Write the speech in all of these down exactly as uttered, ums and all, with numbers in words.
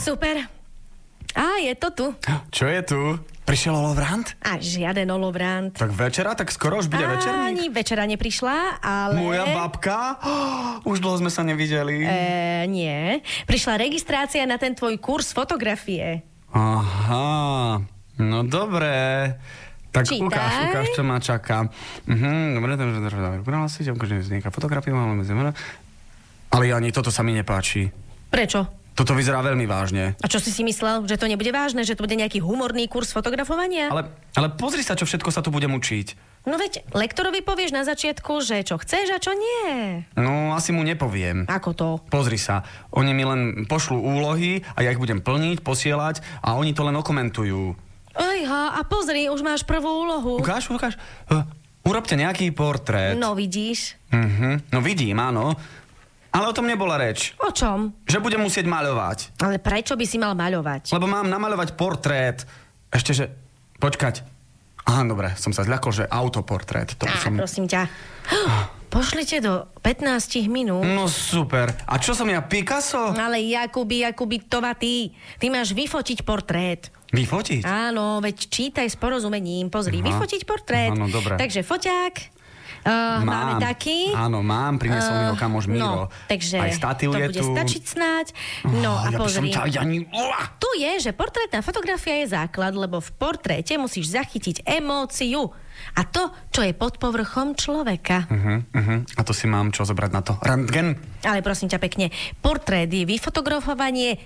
Super. Á, je to tu. Čo je tu? Prišiel holovrant? A žiaden holovrant. Tak večera? Tak skoro už bude večerník? Ani večera neprišla, ale... Moja babka? Oh, už dlho sme sa nevideli. E, nie. Prišla registrácia na ten tvoj kurz fotografie. Aha, no dobré. Tak Čítaj. ukáž, ukáž, čo ma čaká. Mhm, dobre, dobre, dobre, dobre. Ukážala si, ukážem si nejaká fotografia, máme zemera. Ale ani toto sa mi nepáči. Prečo? Toto vyzerá veľmi vážne. A čo si si myslel? Že to nebude vážne? Že to bude nejaký humorný kurz fotografovania? Ale, ale pozri sa, čo všetko sa tu budem učiť. No veď, lektorovi povieš na začiatku, že čo chceš a čo nie. No, asi mu nepoviem. Ako to? Pozri sa, oni mi len pošlú úlohy a ja ich budem plniť, posielať a oni to len okomentujú. Ejha, a pozri, už máš prvú úlohu. Ukáž, ukáž. Uh, urobte nejaký portrét. No vidíš. Uh-huh. No vidím, áno. Ale o tom nebola reč. O čom? Že budem musieť maľovať. Ale prečo by si mal maľovať? Lebo mám namaľovať portrét. Ešte, že... Počkať. Aha, dobre, som sa zľakol, že autoportrét. To by Á, som... prosím ťa. Pošlite do pätnásť minút. No super. A čo som ja, Picasso? Ale Jakuby, Jakuby, to má ty. Ty máš vyfotiť portrét. Vyfotiť? Áno, veď čítaj s porozumením. Pozri, Aha. vyfotiť portrét. Áno, dobre. Takže foťák. Uh, máme taký. Áno, mám, priniesol uh, mi ho kamoš Miro. No, takže aj statív to je bude tu. stačiť snáď. No oh, a ja pozri. By som ťa ani... Tu je, že portrétna fotografia je základ, lebo v portréte musíš zachytiť emóciu. A to, čo je pod povrchom človeka. Uh-huh, uh-huh. A to si mám čo zobrať na to? Rentgen? Ale prosím ťa pekne, portrét je vyfotografovanie...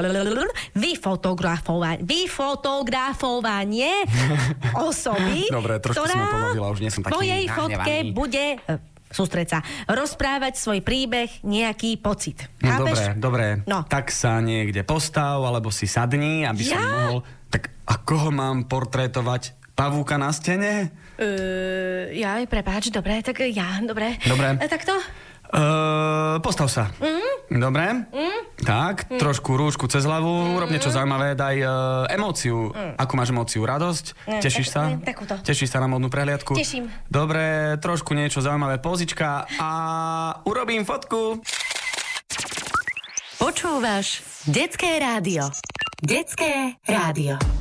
Vyfotografovanie... Vyfotografovanie osoby, Dobre, trošku ktorá si ma pobavila, už nie som taký tvojej nahnevaný. fotke bude... Sústreď sa. Rozprávať svoj príbeh, nejaký pocit. No Chápeš? dobre, dobre. No. Tak sa niekde postav, alebo si sadni, aby som Ja? mohol... Tak a koho mám portrétovať? Pavúka na stene? Uh, ja, prepáč, dobre, tak ja, dobre. Dobre. E, tak to? Uh, postav sa. Mm. Dobre? Mm. Tak, mm. trošku rúšku cez hlavu, mm. urob niečo zaujímavé, daj uh, emóciu. Mm. Akú máš emóciu? Radosť? Mm, Tešíš tak, sa? mm, takúto. Tešíš sa na modnú prehliadku? Teším. Dobre, trošku niečo zaujímavé, pozička a urobím fotku. Počúvaš Detské rádio. Detské rádio.